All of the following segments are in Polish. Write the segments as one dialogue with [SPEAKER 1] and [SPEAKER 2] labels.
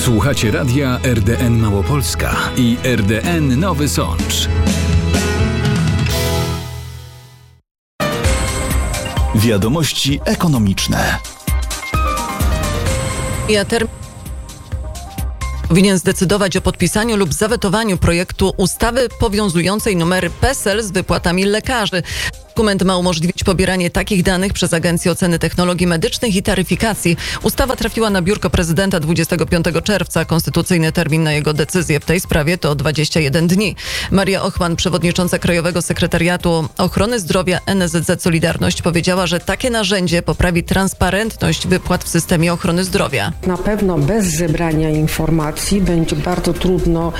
[SPEAKER 1] Słuchacie radia RDN Małopolska i RDN Nowy Sącz. Wiadomości ekonomiczne.
[SPEAKER 2] Powinien zdecydować o podpisaniu lub zawetowaniu projektu ustawy powiązującej numery PESEL z wypłatami lekarzy. Dokument ma umożliwić pobieranie takich danych przez Agencję Oceny Technologii Medycznych i Taryfikacji. Ustawa trafiła na biurko prezydenta 25 czerwca. Konstytucyjny termin na jego decyzję w tej sprawie to 21 dni. Maria Ochman, przewodnicząca Krajowego Sekretariatu Ochrony Zdrowia NSZZ Solidarność, powiedziała, że takie narzędzie poprawi transparentność wypłat w systemie ochrony zdrowia.
[SPEAKER 3] Na pewno bez zebrania informacji będzie bardzo trudno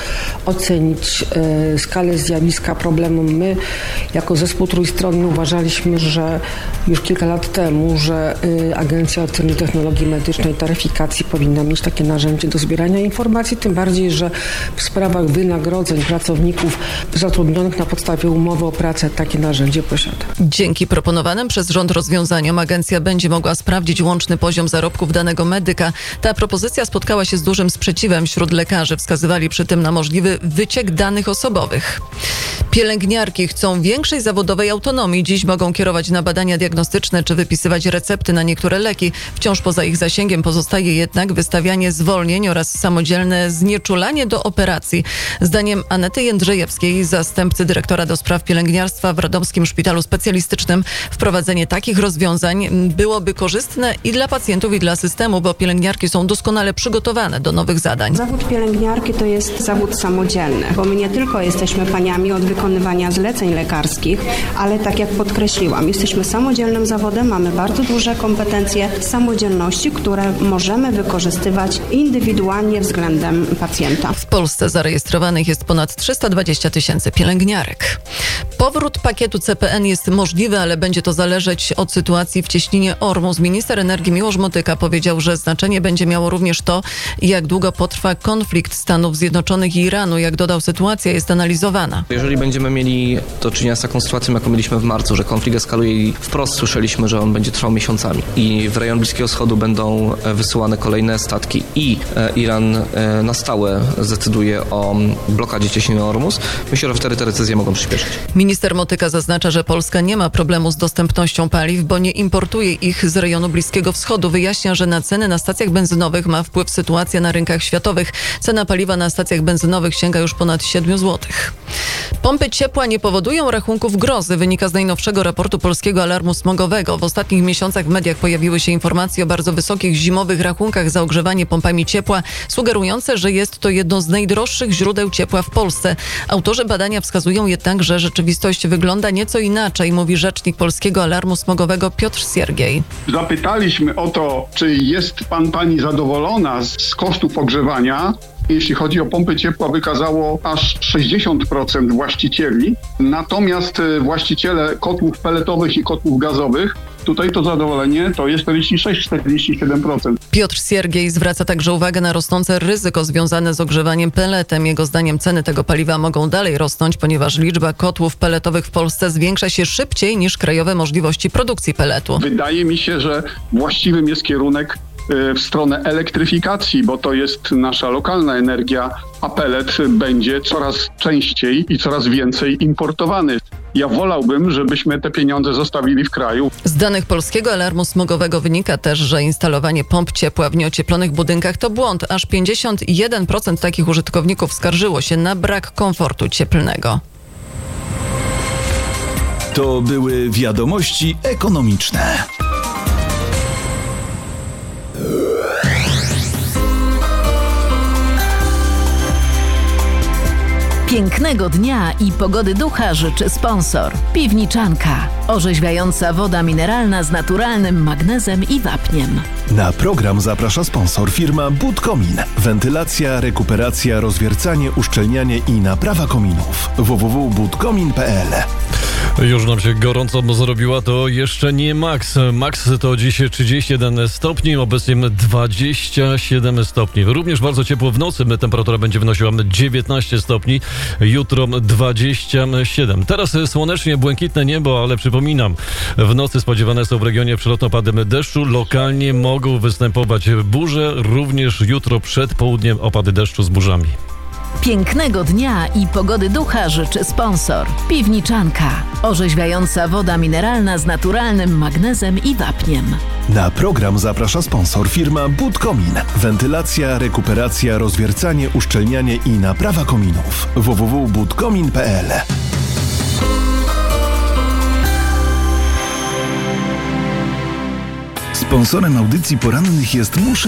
[SPEAKER 3] ocenić skalę zjawiska problemu. My jako zespół trójstronny uważaliśmy, że już kilka lat temu, że Agencja Oceny Technologii Medycznej i Taryfikacji powinna mieć takie narzędzie do zbierania informacji, tym bardziej, że w sprawach wynagrodzeń pracowników zatrudnionych na podstawie umowy o pracę takie narzędzie posiada.
[SPEAKER 2] Dzięki proponowanym przez rząd rozwiązaniom agencja będzie mogła sprawdzić łączny poziom zarobków danego medyka. Ta propozycja spotkała się z dużym sprzeciwem wśród lekarzy. Wskazywali przy tym na możliwy wyciek danych osobowych. Pielęgniarki chcą większej zawodowej autonomii. Dziś mogą kierować na badania diagnostyczne czy wypisywać recepty na niektóre leki. Wciąż poza ich zasięgiem pozostaje jednak wystawianie zwolnień oraz samodzielne znieczulanie do operacji. Zdaniem Anety Jędrzejewskiej, zastępcy dyrektora do spraw pielęgniarstwa w Radomskim Szpitalu Specjalistycznym, wprowadzenie takich rozwiązań byłoby korzystne i dla pacjentów, i dla systemu, bo pielęgniarki są doskonale przygotowane do nowych zadań.
[SPEAKER 4] Zawód pielęgniarki to jest zawód samodzielny, bo my nie tylko jesteśmy paniami od wykonywania zleceń lekarskich, ale tak jak podkreśliłam, jesteśmy samodzielnym zawodem, mamy bardzo duże kompetencje samodzielności, które możemy wykorzystywać indywidualnie względem pacjenta.
[SPEAKER 2] W Polsce zarejestrowanych jest ponad 320 000 pielęgniarek. Powrót pakietu CPN jest możliwy, ale będzie to zależeć od sytuacji w cieśninie Ormus. Minister energii Miłosz Motyka powiedział, że znaczenie będzie miało również to, jak długo potrwa konflikt Stanów Zjednoczonych i Iranu. Jak dodał, sytuacja jest analizowana.
[SPEAKER 5] Jeżeli będziemy mieli do czynienia z taką sytuacją, jaką mieliśmy w marcu, że konflikt eskaluje i wprost słyszeliśmy, że on będzie trwał miesiącami i w rejon Bliskiego Wschodu będą wysyłane kolejne statki i Iran na stałe zdecyduje o blokadzie cieśniny Ormus, myślę, że wtedy te decyzje mogą przyspieszyć.
[SPEAKER 2] Minister Motyka zaznacza, że Polska nie ma problemu z dostępnością paliw, bo nie importuje ich z rejonu Bliskiego Wschodu. Wyjaśnia, że na ceny na stacjach benzynowych ma wpływ sytuacja na rynkach światowych. Cena paliwa na stacjach benzynowych sięga już ponad 7 zł. Pompy ciepła nie powodują rachunków grozy, wynika z najnowszego raportu Polskiego Alarmu Smogowego. W ostatnich miesiącach w mediach pojawiły się informacje o bardzo wysokich zimowych rachunkach za ogrzewanie pompami ciepła, sugerujące, że jest to jedno z najdroższych źródeł ciepła w Polsce. Autorzy badania wskazują jednak, że rzeczywistość wygląda nieco inaczej, mówi rzecznik Polskiego Alarmu Smogowego Piotr Siergiej.
[SPEAKER 6] Zapytaliśmy o to, czy jest pani zadowolona z kosztów ogrzewania. Jeśli chodzi o pompy ciepła, wykazało aż 60% właścicieli. Natomiast właściciele kotłów peletowych i kotłów gazowych, tutaj to zadowolenie to jest 46-47%.
[SPEAKER 2] Piotr Siergiej zwraca także uwagę na rosnące ryzyko związane z ogrzewaniem peletem. Jego zdaniem ceny tego paliwa mogą dalej rosnąć, ponieważ liczba kotłów peletowych w Polsce zwiększa się szybciej niż krajowe możliwości produkcji peletu.
[SPEAKER 6] Wydaje mi się, że właściwym jest kierunek w stronę elektryfikacji, bo to jest nasza lokalna energia, a pelet będzie coraz częściej i coraz więcej importowany. Ja wolałbym, żebyśmy te pieniądze zostawili w kraju.
[SPEAKER 2] Z danych Polskiego Alarmu Smogowego wynika też, że instalowanie pomp ciepła w nieocieplonych budynkach to błąd. Aż 51% takich użytkowników skarżyło się na brak komfortu cieplnego.
[SPEAKER 1] To były wiadomości ekonomiczne.
[SPEAKER 7] Pięknego dnia i pogody ducha życzy sponsor. Piwniczanka. Orzeźwiająca woda mineralna z naturalnym magnezem i wapniem.
[SPEAKER 8] Na program zaprasza sponsor firma Budkomin. Wentylacja, rekuperacja, rozwiercanie, uszczelnianie i naprawa kominów. www.budkomin.pl.
[SPEAKER 9] Już nam się gorąco zrobiła, to jeszcze nie maks. Maks to dziś 31 stopni, obecnie 27 stopni. Również bardzo ciepło w nocy, temperatura będzie wynosiła 19 stopni. jutro 27. Teraz słonecznie, błękitne niebo, ale przypominam, w nocy spodziewane są w regionie przelotne opady deszczu. Lokalnie mogą występować burze, również jutro przed południem opady deszczu z burzami.
[SPEAKER 7] Pięknego dnia i pogody ducha życzy sponsor. Piwniczanka. Orzeźwiająca woda mineralna z naturalnym magnezem i wapniem.
[SPEAKER 8] Na program zaprasza sponsor firma Budkomin. Wentylacja, rekuperacja, rozwiercanie, uszczelnianie i naprawa kominów. www.budkomin.pl.
[SPEAKER 1] Sponsorem audycji porannych jest